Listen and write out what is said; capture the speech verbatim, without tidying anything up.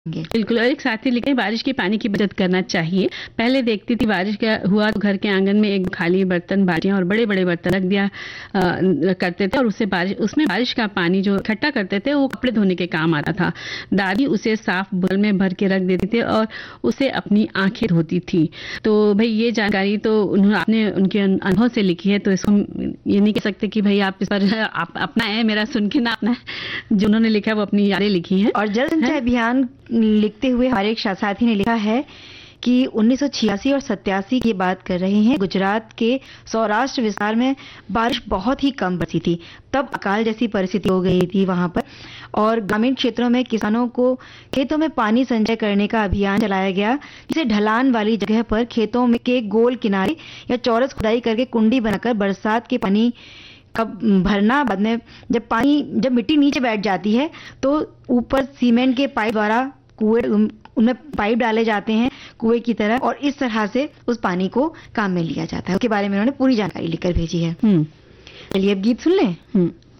बिल्कुल। और एक साथी लिखे बारिश के पानी की बचत करना चाहिए। पहले देखती थी बारिश का हुआ तो घर के आंगन में एक खाली बर्तन, बाल्टियां और बड़े बड़े बर्तन रख दिया आ, करते थे और उससे बारिश उसमें बारिश का पानी जो इकट्ठा करते थे वो कपड़े धोने के काम आता था। दादी उसे साफ बोतल में भर के रख देती थी और उसे अपनी आंखें धोती थी। तो भाई ये जानकारी तो उन्होंने आपने उनके अनुभव से लिखी है, तो इसको ये नहीं कह सकते कि भाई आप इस पर आप अपना है मेरा सुन के ना अपना, जो उन्होंने लिखा वो अपनी यादें लिखी हैं। और जल संचय अभियान लिखते हुए हमारे एक साथी ने लिखा है कि उन्नीस सौ छियासी और सत्तासी की बात कर रहे हैं। गुजरात के सौराष्ट्र विस्तार में बारिश बहुत ही कम बरसी थी, तब अकाल जैसी परिस्थिति हो गई थी वहां पर, और ग्रामीण क्षेत्रों में किसानों को खेतों में पानी संचय करने का अभियान चलाया गया, जिसे ढलान वाली जगह पर खेतों में के गोल किनारे या चौरस खुदाई करके कुंडी बनाकर बरसात के पानी कब भरना, बाद में जब पानी जब मिट्टी नीचे बैठ जाती है तो ऊपर सीमेंट के पाइप द्वारा कुएं उनमें पाइप डाले जाते हैं कुएं की तरह, और इस तरह से उस पानी को काम में लिया जाता है। उसके बारे में उन्होंने पूरी जानकारी लिखकर भेजी है। चलिए अब गीत सुन लें।